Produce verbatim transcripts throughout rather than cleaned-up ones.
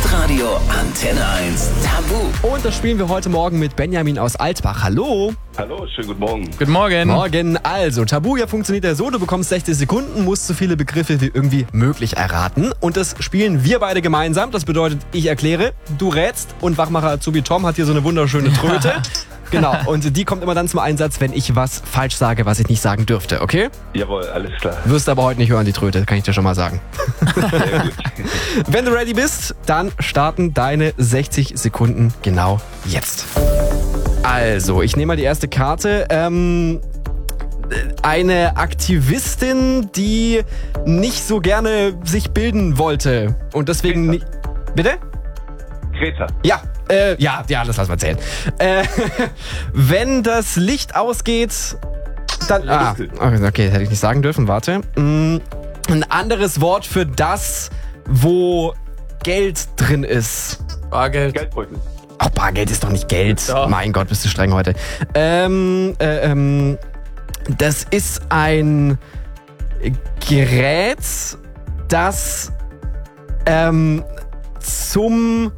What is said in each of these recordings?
Hitradio Antenne eins Tabu. Und das spielen wir heute Morgen mit Benjamin aus Altbach. Hallo. Hallo, schönen guten Morgen. Guten Morgen. Morgen. Also, Tabu ja funktioniert ja so, du bekommst sechzig Sekunden, musst so viele Begriffe wie irgendwie möglich erraten. Und das spielen wir beide gemeinsam. Das bedeutet, ich erkläre, du rätst und Wachmacher Azubi Tom hat hier so eine wunderschöne Tröte. Genau, und die kommt immer dann zum Einsatz, wenn ich was falsch sage, was ich nicht sagen dürfte, okay? Jawohl, alles klar. Wirst aber heute nicht hören, die Tröte, kann ich dir schon mal sagen. Sehr gut. Wenn du ready bist, dann starten deine sechzig Sekunden genau jetzt. Also, ich nehme mal die erste Karte. Ähm, eine Aktivistin, die nicht so gerne sich bilden wollte und deswegen nicht... Bitte? Greta. Ja, äh, ja, ja, das lassen wir erzählen. Äh, wenn das Licht ausgeht, dann... Ah, okay, das hätte ich nicht sagen dürfen, warte. Mm, ein anderes Wort für das, wo Geld drin ist. Bargeld. Geldbeutel. Ach, Bargeld ist doch nicht Geld. Doch. Mein Gott, bist du streng heute. Ähm, äh, ähm, das ist ein Gerät, das ähm, zum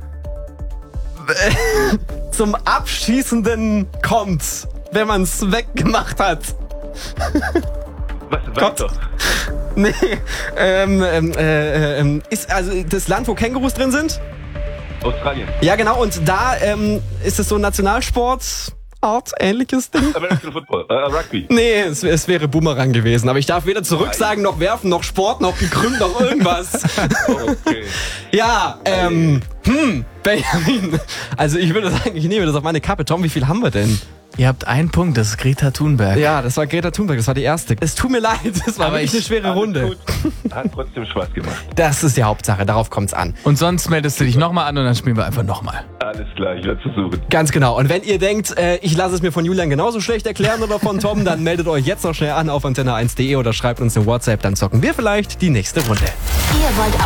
zum Abschießenden kommt, wenn man es weggemacht hat. Was, Gott. sag doch. Nee, ähm, ähm, äh, ähm, ist also das Land, wo Kängurus drin sind? Australien. Ja, genau. Und da ähm, ist es so ein Nationalsportart, ähnliches Ding. American Football. Äh, Rugby. Nee, es, es wäre Boomerang gewesen. Aber ich darf weder zurücksagen, noch werfen, noch Sport, noch gekrümmt, noch irgendwas. Okay. Ja, ähm, hm, Benjamin. Also ich würde sagen, ich nehme das auf meine Kappe. Tom, wie viel haben wir denn? Ihr habt einen Punkt, das ist Greta Thunberg. Ja, das war Greta Thunberg, das war die erste. Es tut mir leid, das war Aber wirklich ich- eine schwere Alles Runde. gut. Hat trotzdem Spaß gemacht. Das ist die Hauptsache, darauf kommt's an. Und sonst meldest du dich nochmal an und dann spielen wir einfach nochmal. Alles klar, ich werde es versuchen. Ganz genau. Und wenn ihr denkt, äh, ich lasse es mir von Julian genauso schlecht erklären oder von Tom, dann meldet euch jetzt noch schnell an auf antenne eins punkt de oder schreibt uns eine WhatsApp, dann zocken wir vielleicht die nächste Runde. Ihr wollt